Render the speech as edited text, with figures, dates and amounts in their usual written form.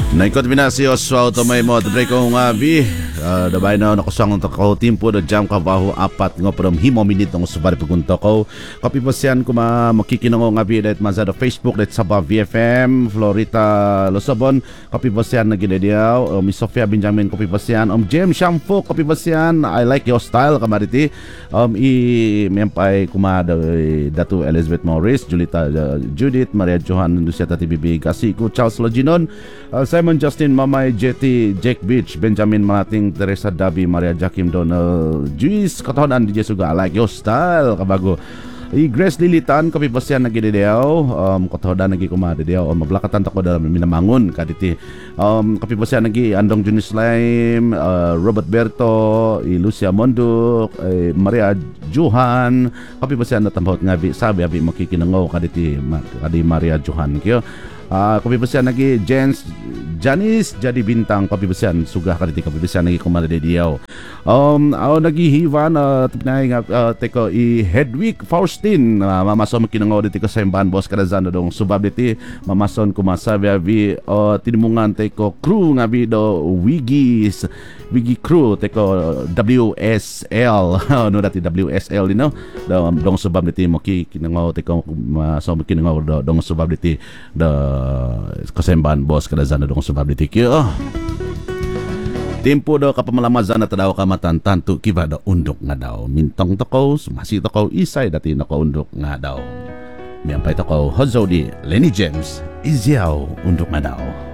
Naikot binasi Oswald Tomay mo break ko nga bi dabay na nakusang ko timpo do jam ka baho apat nga from himo minute ng subari pagunto ko kapi pasyan ko makikinango nga bi det mazado Facebook det sa VFM Florita Losabon kapi pasyan na ginediaw Miss Sofia Benjamin kapi pasyan James Shampoo kapi pasyan I like your style kamariti i mempay kumada Datu Elizabeth Morris Judith Maria Johan Luciata TBB kasi ko Charles Loginon Simon Justin Mamay Jetty Jake Beach Benjamin Malating Teresa Dabi Maria Jakim Donald Juice katonan DJ Suga I like your style kabago Grace Lilitan kapi pasyan na gidedeaw katodan nagi kumadedeaw maglakatan ta ko dalam minamangon kaditi kapi pasyan nagi Andong Junior Slime Robert Berto Lucia Monduk Maria Johan kapi pasyan na tambahot ngabi sabi abi makikinangaw kaditi kadi Maria Johan kyo kapi pasyan nagi Janice jadi bintang kapi pasyan sugah kaditi kapi pasyan nagi kumadedeaw nagi hivan tipnay nga teko i Hedwig Faustin mamason makinangaw diti ko sembahan boss kadazan dong subabiti mamason kumasabi abi tinimungan teko crew nga bi do Wiggy crew teko WSL no dati WSL dino dong subabiti makinangaw teko mason makinangaw dong subabiti the kasembahan boss kadazan dong subabiti kyo Tempo daw kapamalamazan na tadaw kamatan tanto kiba daw undok nga daw. Mintong takaw, sumasi takaw, isay dati nakaundok nga daw. Miyampay takaw, Hozodi, Lenny James, Izyaw, undok nga daw.